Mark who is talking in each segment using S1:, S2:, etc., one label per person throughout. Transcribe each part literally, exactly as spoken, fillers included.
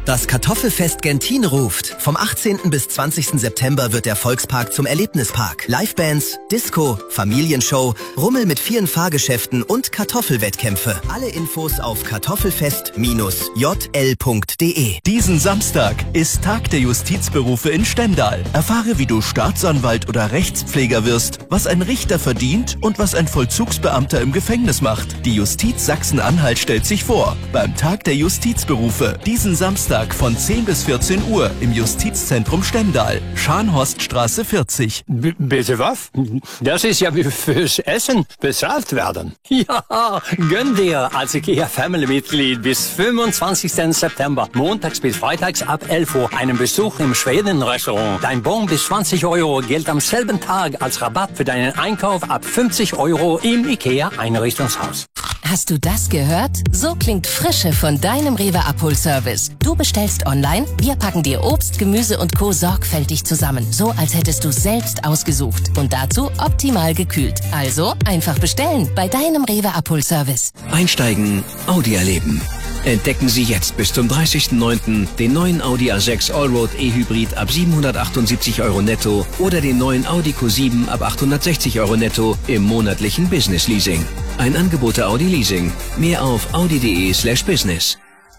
S1: Das Kartoffelfest Gentin ruft. Vom achtzehnten bis zwanzigsten September wird der Volkspark zum Erlebnispark. Livebands, Disco, Familienshow, Rummel mit vielen Fahrgeschäften und Kartoffelwettkämpfe. Alle Infos auf kartoffelfest Bindestrich j l punkt d e.
S2: Diesen Samstag ist Tag der Justizberufe in Stendal. Erfahre, wie du Staatsanwalt oder Rechtspfleger wirst, was ein Richter verdient und was ein Vollzugsbeamter im Gefängnis macht. Die Justiz Sachsen-Anhalt stellt sich vor beim Tag der Justizberufe. Diesen Samstag von zehn bis vierzehn Uhr im Justizzentrum Stendal, Scharnhorststraße vierzig.
S3: B- bitte was? Das ist ja wie fürs Essen bezahlt werden. Ja, gönn dir als IKEA-Family-Mitglied bis fünfundzwanzigsten September, montags bis freitags ab elf Uhr, einen Besuch im Schweden-Restaurant. Dein Bon bis zwanzig Euro gilt am selben Tag als Rabatt für deinen Einkauf ab fünfzig Euro im IKEA-Einrichtungshaus.
S4: Hast du das gehört? So klingt Frische von deinem Rewe-Abholservice. Du bestellst online, wir packen dir Obst, Gemüse und Co. sorgfältig zusammen. So, als hättest du selbst ausgesucht. Und dazu optimal gekühlt. Also einfach bestellen bei deinem Rewe-Abholservice.
S5: Einsteigen, Audi erleben. Entdecken Sie jetzt bis zum dreißigsten neunten den neuen Audi A sechs Allroad E-Hybrid ab siebenhundertachtundsiebzig Euro netto oder den neuen Audi Q sieben ab achthundertsechzig Euro netto im monatlichen Business Leasing. Ein Angebot der Audi Leasing. Mehr auf audi.de slash business.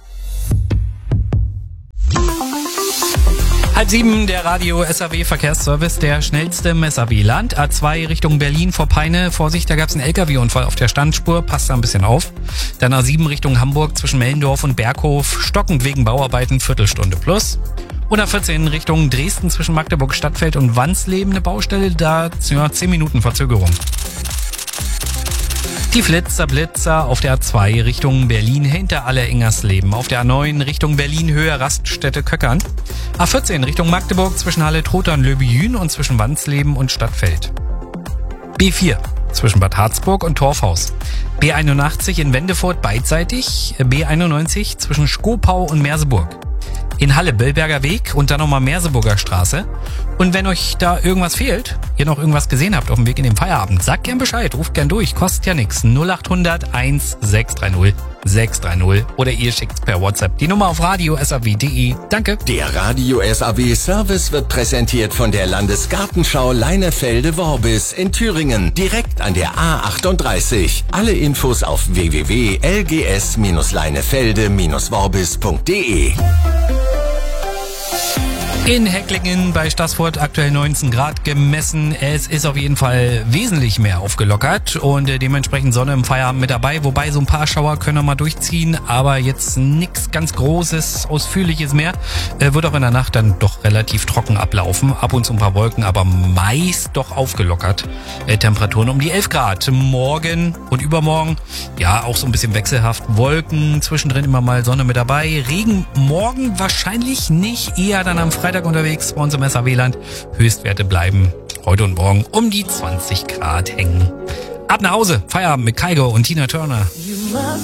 S6: Halb sieben, der Radio S A W Verkehrsservice, der schnellste im S A W-Land. A zwei Richtung Berlin vor Peine. Vorsicht, da gab es einen L K W-Unfall auf der Standspur. Passt da ein bisschen auf. Dann A sieben Richtung Hamburg zwischen Mellendorf und Berghof. Stockend wegen Bauarbeiten, Viertelstunde plus. Und A vierzehn Richtung Dresden zwischen Magdeburg Stadtfeld und Wansleben eine Baustelle. Da ja, zehn Minuten Verzögerung. Die Flitzer Blitzer auf der A zwei Richtung Berlin hinter Alle-Ingersleben. Auf der A neun Richtung Berlin Höhe Raststätte Köckern. A vierzehn Richtung Magdeburg zwischen Halle-Trotha und Löbejün und zwischen Wansleben und Stadtfeld. B vier zwischen Bad Harzburg und Torfhaus. B einundachtzig in Wendefurt beidseitig. B einundneunzig zwischen Skopau und Merseburg. In Halle Bellberger Weg und dann nochmal Merseburger Straße. Und wenn euch da irgendwas fehlt, ihr noch irgendwas gesehen habt auf dem Weg in den Feierabend, sagt gern Bescheid, ruft gern durch, kostet ja nichts. null acht hundert eins sechs drei null sechs drei null oder ihr schickt's per WhatsApp die Nummer auf radio s a w punkt d e. Danke.
S7: Der Radio S A W Service wird präsentiert von der Landesgartenschau Leinefelde-Worbis in Thüringen, direkt an der A achtunddreißig. Alle Infos auf w w w punkt l g s leinefelde worbis punkt d e.
S6: In Hecklingen bei Staßfurt aktuell neunzehn Grad gemessen. Es ist auf jeden Fall wesentlich mehr aufgelockert und äh, dementsprechend Sonne im Feierabend mit dabei. Wobei so ein paar Schauer können wir mal durchziehen, aber jetzt nichts ganz Großes, Ausführliches mehr. Äh, wird auch in der Nacht dann doch relativ trocken ablaufen. Ab und zu ein paar Wolken, aber meist doch aufgelockert. Äh, Temperaturen um die elf Grad. Morgen und übermorgen, ja, auch so ein bisschen wechselhaft. Wolken, zwischendrin immer mal Sonne mit dabei. Regen morgen wahrscheinlich nicht, eher dann am Freitag unterwegs bei uns im S A W-Land. Höchstwerte bleiben heute und morgen um die zwanzig Grad hängen. Ab nach Hause, Feierabend mit Kygo und Tina Turner.